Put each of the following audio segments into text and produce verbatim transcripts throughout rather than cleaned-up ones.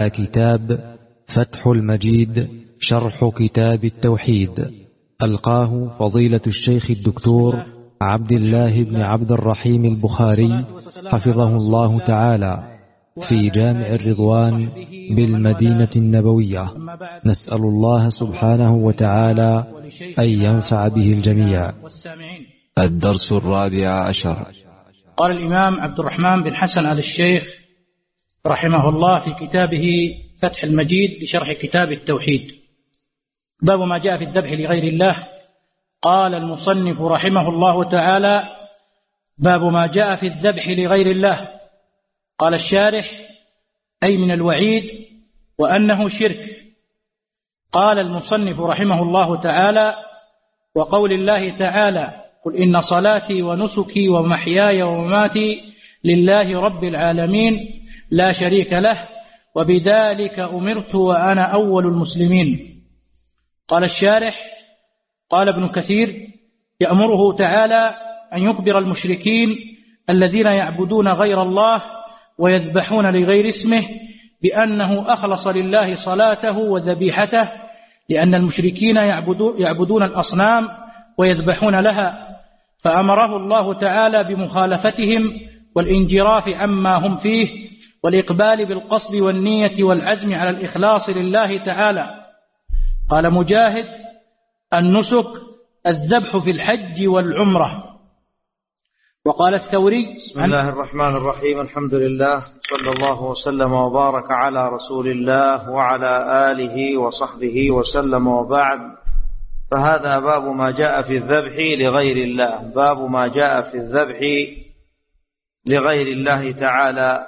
كتاب فتح المجيد شرح كتاب التوحيد، ألقاه فضيلة الشيخ الدكتور عبد الله بن عبد الرحيم البخاري حفظه الله تعالى في جامع الرضوان بالمدينة النبوية. نسأل الله سبحانه وتعالى أن ينفع به الجميع. الدرس الرابع عشر. قال الإمام عبد الرحمن بن حسن آل الشيخ رحمه الله في كتابه فتح المجيد بشرح كتاب التوحيد، باب ما جاء في الذبح لغير الله. قال المصنف رحمه الله تعالى: باب ما جاء في الذبح لغير الله. قال الشارح: أي من الوعيد وأنه شرك. قال المصنف رحمه الله تعالى: وقول الله تعالى: قل إن صلاتي ونسكي ومحياي ومماتي لله رب العالمين لا شريك له وبذلك أمرت وأنا أول المسلمين. قال الشارح: قال ابن كثير: يأمره تعالى أن يخبر المشركين الذين يعبدون غير الله ويذبحون لغير اسمه بأنه أخلص لله صلاته وذبيحته، لأن المشركين يعبدون الأصنام ويذبحون لها، فأمره الله تعالى بمخالفتهم والانجراف عما هم فيه والإقبال بالقصد والنية والعزم على الإخلاص لله تعالى. قال مجاهد: النسك الذبح في الحج والعمرة. وقال الثوري: بسم الله الرحمن الرحيم، الحمد لله، صلى الله وسلم وبارك على رسول الله وعلى آله وصحبه وسلم، وبعد، فهذا باب ما جاء في الذبح لغير الله. باب ما جاء في الذبح لغير الله تعالى.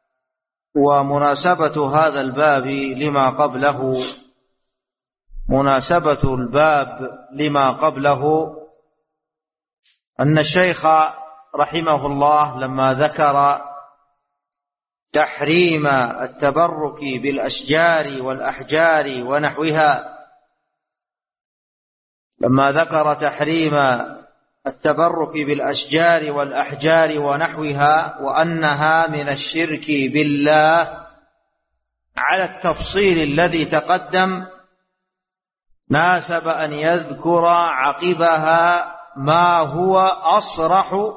ومناسبة هذا الباب لما قبله مناسبة الباب لما قبله أن الشيخ رحمه الله لما ذكر تحريم التبرك بالأشجار والأحجار ونحوها لما ذكر تحريم التبرك بالأشجار والأحجار ونحوها وأنها من الشرك بالله على التفصيل الذي تقدم، ناسب أن يذكر عقبها ما هو أصرح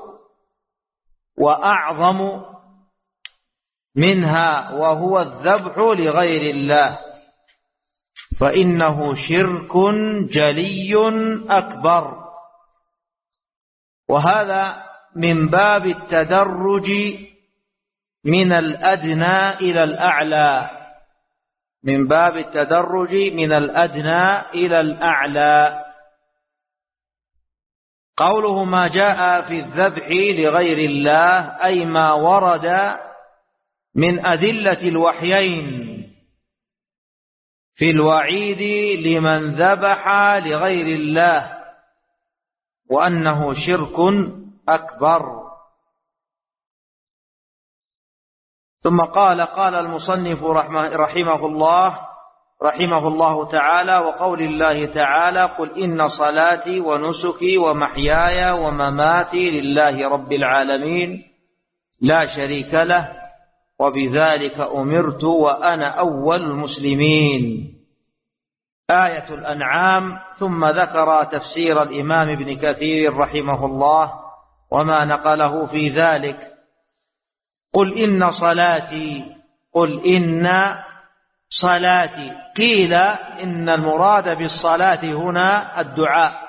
وأعظم منها، وهو الذبح لغير الله، فإنه شرك جلي أكبر. وهذا من باب التدرج من الأدنى إلى الأعلى، من باب التدرج من الأدنى إلى الأعلى. قوله ما جاء في الذبح لغير الله أي ما ورد من أدلة الوحيين في الوعيد لمن ذبح لغير الله وأنه شرك أكبر. ثم قال قال المصنف رحمه الله رحمه الله تعالى: وقول الله تعالى: قل إن صلاتي ونسكي ومحياي ومماتي لله رب العالمين لا شريك له وبذلك أمرت وأنا أول المسلمين. آية الأنعام. ثم ذكر تفسير الإمام ابن كثير رحمه الله وما نقله في ذلك. قل إن صلاتي، قل إن صلاتي. قيل إن المراد بالصلاة هنا الدعاء،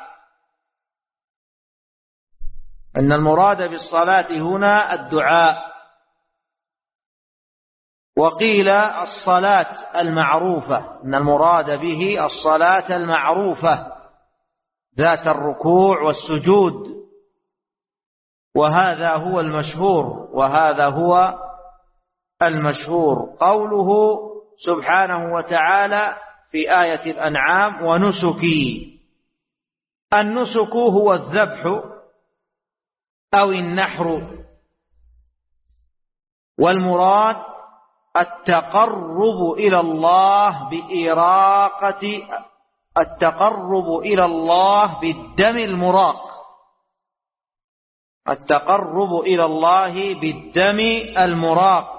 إن المراد بالصلاة هنا الدعاء. وقيل الصلاة المعروفة، إن المراد به الصلاة المعروفة ذات الركوع والسجود، وهذا هو المشهور وهذا هو المشهور. قوله سبحانه وتعالى في آية الأنعام: ونسكي. النسك هو الذبح أو النحر، والمراد التقرب إلى الله بإراقة التقرب إلى الله بالدم المراق التقرب إلى الله بالدم المراق